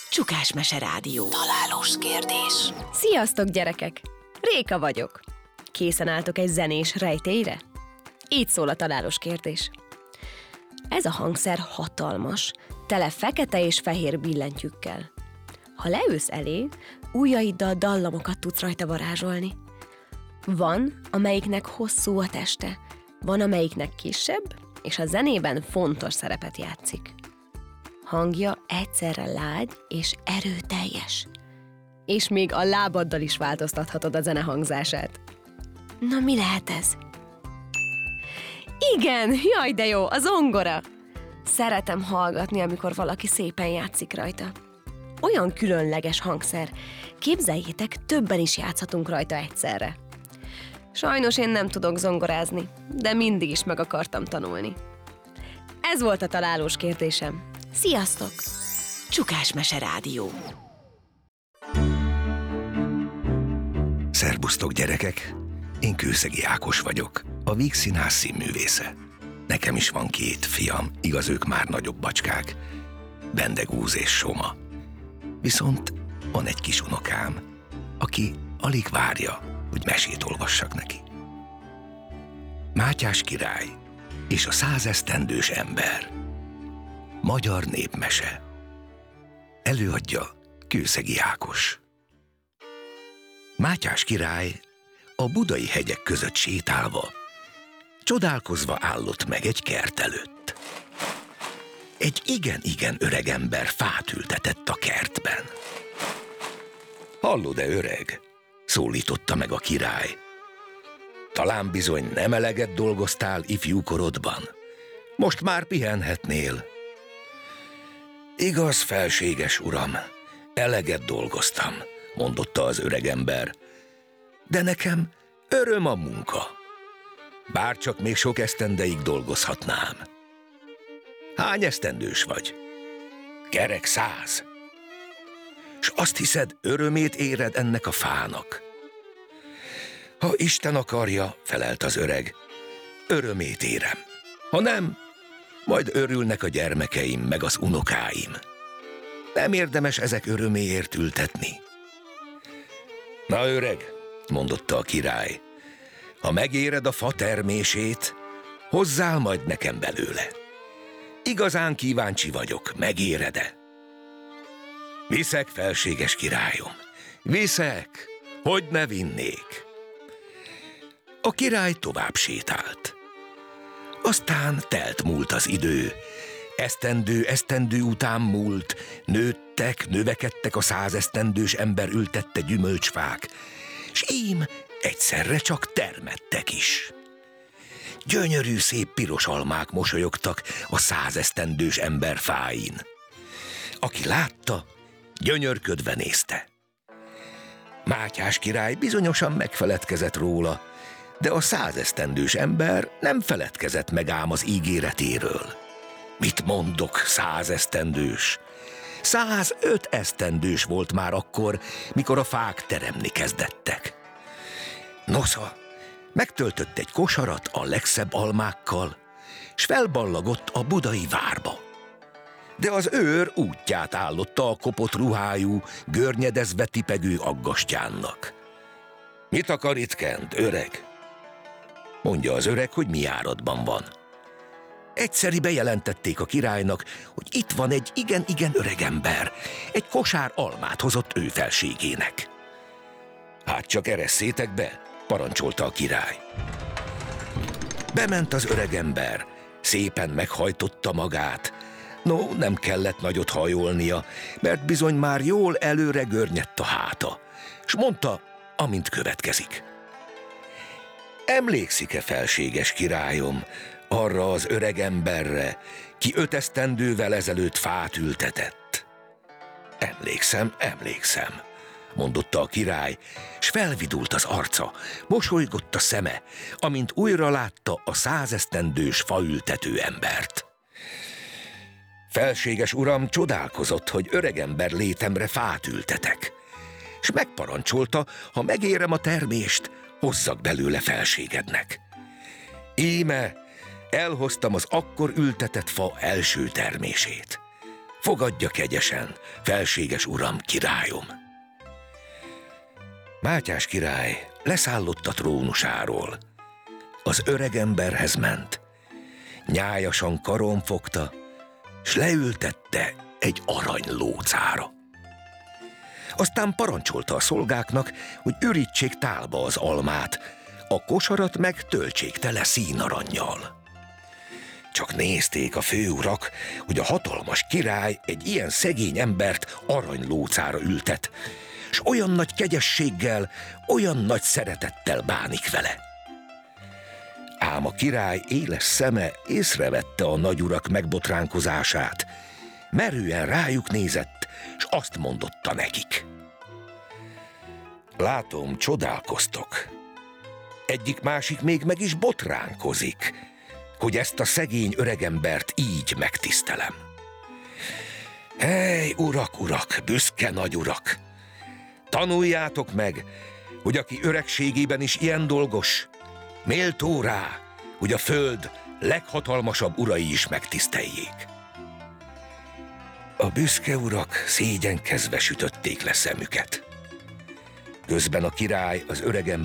Csukás Mese Rádió. Találós kérdés. Sziasztok, gyerekek! Réka vagyok. Készen álltok egy zenés rejtélyre? Így szól a találós kérdés. Ez a hangszer hatalmas, tele fekete és fehér billentyűkkel. Ha leülsz elé, ujjaiddal dallamokat tudsz rajta varázsolni. Van, amelyiknek hosszú a teste, van, amelyiknek kisebb, és a zenében fontos szerepet játszik. Hangja egyszerre lágy és erőteljes. És még a lábaddal is változtathatod a zene hangzását. Na, mi lehet ez? Igen, jaj de jó, a zongora! Szeretem hallgatni, amikor valaki szépen játszik rajta. Olyan különleges hangszer, képzeljétek, többen is játszhatunk rajta egyszerre. Sajnos én nem tudok zongorázni, de mindig is meg akartam tanulni. Ez volt a találós kérdésem. Sziasztok! Csukás Mese Rádió. Szerbusztok, gyerekek! Én Kőszegi Ákos vagyok, a Víg Színház színművésze. Nekem is van 2 fiam, igaz, ők már nagyobb bacskák, Bendegúz és Soma. Viszont van egy kis unokám, aki alig várja, hogy mesét olvassak neki. Mátyás király és a 100 esztendős ember. Magyar népmese. Előadja Kőszegi Ákos. Mátyás király a budai hegyek között sétálva, csodálkozva állott meg egy kert előtt. Egy igen-igen öreg ember fát ültetett a kertben. Hallod-e, öreg? Szólította meg a király. Talán bizony nem eleget dolgoztál ifjúkorodban. Most már pihenhetnél. Igaz, felséges uram, eleget dolgoztam, mondotta az öreg ember. De nekem öröm a munka. Bárcsak még sok esztendeig dolgozhatnám. Hány esztendős vagy? Kerek 100. S azt hiszed, örömét éred ennek a fának? Ha Isten akarja, felelt az öreg, örömét érem. Ha nem, majd örülnek a gyermekeim meg az unokáim. Nem érdemes ezek öröméért ültetni. Na, öreg, mondotta a király, ha megéred a fa termését, hozzál majd nekem belőle. Igazán kíváncsi vagyok, megéred-e? Viszek, felséges királyom, viszek, hogy ne vinnék. A király tovább sétált. Aztán telt múlt az idő, esztendő után múlt, nőttek, növekedtek a 100 esztendős ember ültette gyümölcsfák, s ím egyszerre csak termettek is. Gyönyörű szép piros almák mosolyogtak a 100 esztendős ember fáin. Aki látta, gyönyörködve nézte. Mátyás király bizonyosan megfeledkezett róla, de a 100 esztendős ember nem feledkezett meg ám az ígéretéről. Mit mondok, 100 esztendős? 105 esztendős volt már akkor, mikor a fák teremni kezdettek. Nosza, megtöltött egy kosarat a legszebb almákkal, s felballagott a budai várba. De az őr útját állotta a kopott ruhájú, görnyedezve tipegő aggastyánnak. Mit akar itt kent, öreg? Mondja az öreg, hogy mi járatban van. Egyszeri bejelentették a királynak, hogy itt van egy igen-igen öreg ember. Egy kosár almát hozott ő felségének. Hát csak eresszétek be, parancsolta a király. Bement az öreg ember, szépen meghajtotta magát. No, nem kellett nagyot hajolnia, mert bizony már jól előre görnyedt a háta, s mondta, amint következik. Emlékszik-e, felséges királyom, arra az öreg emberre, ki 5 esztendővel ezelőtt fát ültetett? Emlékszem, mondotta a király, s felvidult az arca, mosolygott a szeme, amint újra látta a 100 esztendős faültető embert. Felséges uram csodálkozott, hogy öregember létemre fát ültetek, s megparancsolta, ha megérem a termést, hozzak belőle felségednek. Íme, elhoztam az akkor ültetett fa első termését. Fogadja kegyesen, felséges uram, királyom. Mátyás király leszállott a trónusáról. Az öregemberhez ment, nyájasan karon fogta, s leültette egy aranylócára. Aztán parancsolta a szolgáknak, hogy ürítsék tálba az almát, a kosarat meg töltsék tele színarannyal. Csak nézték a főurak, hogy a hatalmas király egy ilyen szegény embert aranylócára ültet, s olyan nagy kegyességgel, olyan nagy szeretettel bánik vele. Ám a király éles szeme észrevette a nagyurak megbotránkozását, merően rájuk nézett, s azt mondotta nekik: látom, csodálkoztok. Egyik-másik még meg is botránkozik, hogy ezt a szegény öregembert így megtisztelem. Hely, urak, büszke nagyurak! Tanuljátok meg, hogy aki öregségében is ilyen dolgos, méltó rá, hogy a föld leghatalmasabb urai is megtiszteljék. A büszke urak szégyenkezve sütötték le szemüket. Közben a király az öregember